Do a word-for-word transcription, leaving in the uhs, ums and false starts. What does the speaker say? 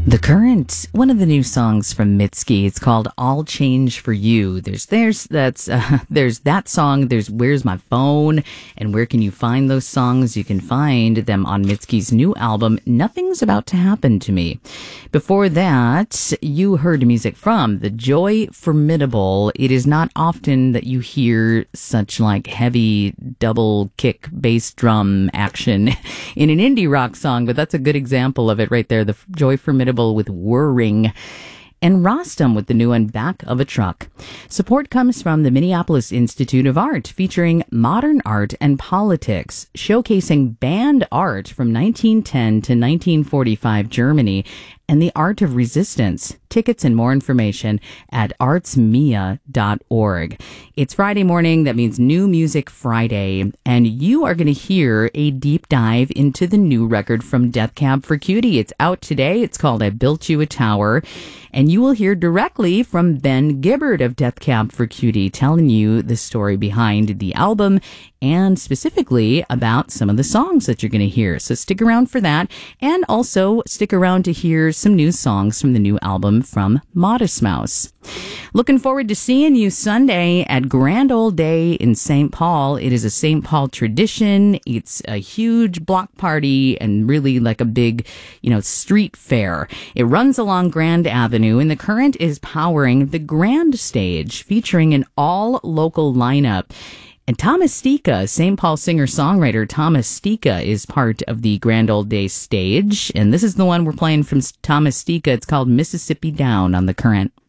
The Current, one of the new songs from Mitski. It's called "All Change for You." There's there's that's uh, there's that song. There's "Where's My Phone," and where can you find those songs? You can find them on Mitski's new album "Nothing's About to Happen to Me." Before that, you heard music from The Joy Formidable. It is not often that you hear such like heavy double kick bass drum action in an indie rock song, but that's a good example of it right there. The Joy Formidable with Whirring, and Rostam with the new one, Back of a Truck. Support comes from the Minneapolis Institute of Art, featuring modern art and politics, showcasing band art from nineteen ten to nineteen forty-five Germany and the art of resistance. Tickets and more information at arts mia dot org. It's Friday morning. That means New Music Friday. And you are going to hear a deep dive into the new record from Death Cab for Cutie. It's out today. It's called I Built You a Tower. And you will hear directly from Ben Gibbard of Death Cab for Cutie telling you the story behind the album and specifically about some of the songs that you're going to hear. So stick around for that. And also stick around to hear some new songs from the new album from Modest Mouse. Looking forward to seeing you Sunday at Grand Old Day in Saint Paul. It is a Saint Paul tradition. It's a huge block party and really like a big, you know, street fair. It runs along Grand Avenue, and the Current is powering the Grand Stage, featuring an all-local lineup. And Thomas Stika, Saint Paul singer-songwriter Thomas Stika, is part of the Grand Old Day stage. And this is the one we're playing from Thomas Stika. It's called Mississippi Down on the Current.